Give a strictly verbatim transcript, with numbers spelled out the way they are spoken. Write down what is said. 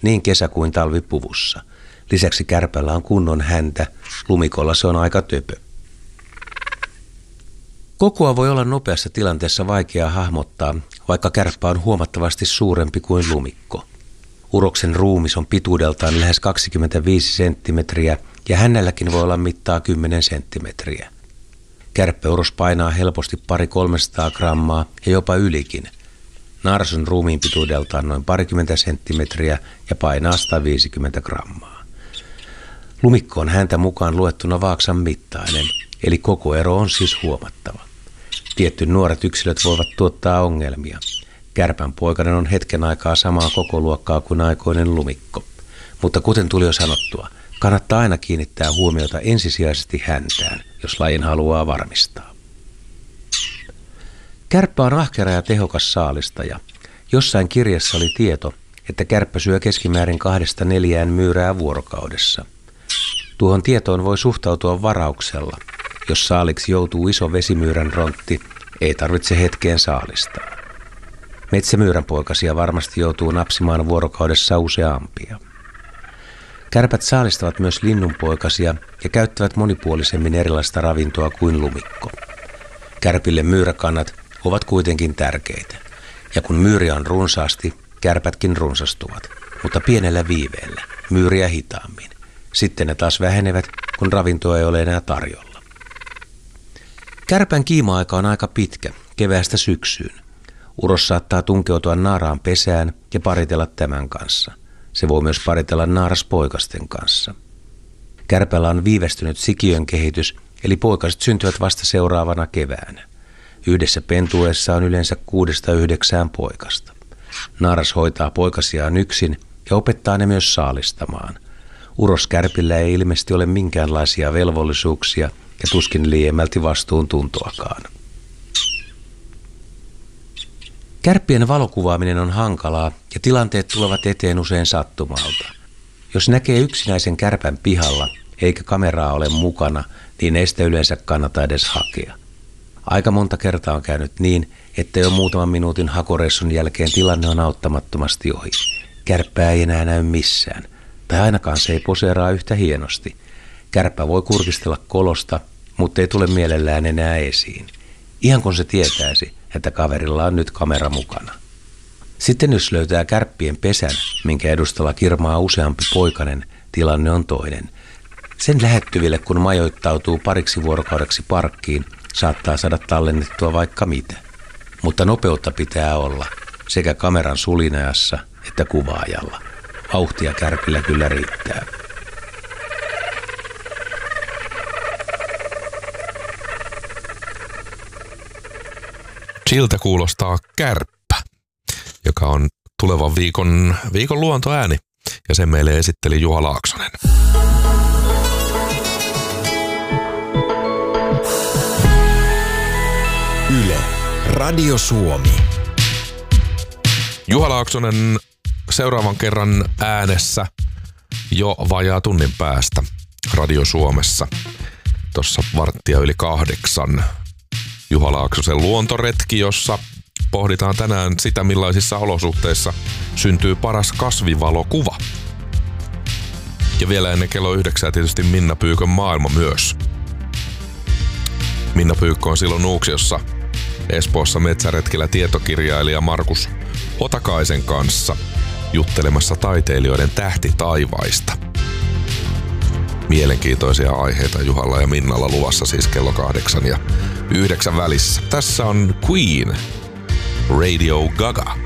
niin kesä- kuin talvipuvussa. Lisäksi kärpällä on kunnon häntä, lumikolla se on aika töpö. Kokoa voi olla nopeassa tilanteessa vaikea hahmottaa, vaikka kärppä on huomattavasti suurempi kuin lumikko. Uroksen ruumis on pituudeltaan lähes kaksikymmentäviisi senttimetriä ja hänelläkin voi olla mittaa kymmenen senttimetriä. Kärppäuros painaa helposti pari kolmesataa grammaa ja jopa ylikin. Naarsun ruumiin pituudeltaan noin parikymmentä senttimetriä ja painaa sata viisikymmentä grammaa. Lumikko on häntä mukaan luettuna vaaksan mittainen, eli kokoero on siis huomattava. Tietty nuoret yksilöt voivat tuottaa ongelmia. Kärpän poikanen on hetken aikaa samaa kokoluokkaa kuin aikoinen lumikko. Mutta kuten tuli jo sanottua, kannattaa aina kiinnittää huomiota ensisijaisesti häntään, jos lajin haluaa varmistaa. Kärppä on ahkera ja tehokas saalistaja. Jossain kirjassa oli tieto, että kärppä syö keskimäärin kahdesta neljään myyrää vuorokaudessa. Tuohon tietoon voi suhtautua varauksella. Jos saaliksi joutuu iso vesimyyrän rontti, ei tarvitse hetkeen saalistaa. Metsämyyränpoikasia varmasti joutuu napsimaan vuorokaudessa useampia. Kärpät saalistavat myös linnunpoikasia ja käyttävät monipuolisemmin erilaista ravintoa kuin lumikko. Kärpille myyräkannat ovat kuitenkin tärkeitä. Ja kun myyriä on runsaasti, kärpätkin runsastuvat, mutta pienellä viiveellä, myyriä hitaammin. Sitten ne taas vähenevät, kun ravintoa ei ole enää tarjolla. Kärpän kiima-aika on aika pitkä, keväästä syksyyn. Uros saattaa tunkeutua naaraan pesään ja paritella tämän kanssa. Se voi myös paritella naaraspoikasten kanssa. Kärpällä on viivästynyt sikiön kehitys, eli poikaset syntyvät vasta seuraavana keväänä. Yhdessä pentueessa on yleensä kuudesta yhdeksään poikasta. Naaras hoitaa poikasiaan yksin ja opettaa ne myös saalistamaan. Uroskärpillä ei ilmeisesti ole minkäänlaisia velvollisuuksia ja tuskin liiemmälti vastuuntuntoakaan. Kärppien valokuvaaminen on hankalaa ja tilanteet tulevat eteen usein sattumalta. Jos näkee yksinäisen kärpän pihalla eikä kameraa ole mukana, niin ei sitä yleensä kannata edes hakea. Aika monta kertaa on käynyt niin, että jo muutaman minuutin hakoreissun jälkeen tilanne on auttamattomasti ohi. Kärppää ei enää näy missään, tai ainakaan se ei poseeraa yhtä hienosti. Kärppä voi kurkistella kolosta, mutta ei tule mielellään enää esiin. Ihan kun se tietäisi, että kaverilla on nyt kamera mukana. Sitten jos löytää kärppien pesän, minkä edustalla kirmaa useampi poikanen, tilanne on toinen. Sen lähettyville, kun majoittautuu pariksi vuorokaudeksi parkkiin, saattaa saada tallennettua vaikka mitä. Mutta nopeutta pitää olla sekä kameran sulinajassa että kuvaajalla. Vauhtia kärpillä kyllä riittää. Siltä kuulostaa kärppä, joka on tulevan viikon, viikon luontoääni. Ja sen meille esitteli Juha Laaksonen. Yle, Radio Suomi. Juha Laaksonen seuraavan kerran äänessä jo vajaa tunnin päästä Radio Suomessa. Tuossa varttia yli kahdeksan. Juha Laaksosen luontoretki, jossa pohditaan tänään sitä, millaisissa olosuhteissa syntyy paras kasvivalokuva. Ja vielä ennen kello yhdeksää tietysti Minna Pyykön maailma myös. Minna Pyykkö on silloin Nuuksiossa Espoossa metsäretkellä tietokirjailija Markus Otakaisen kanssa juttelemassa taiteilijoiden tähtitaivaista. Mielenkiintoisia aiheita Juhalla ja Minnalla luvassa siis kello kahdeksan ja yhdeksän välissä. Tässä on Queen, Radio Gaga.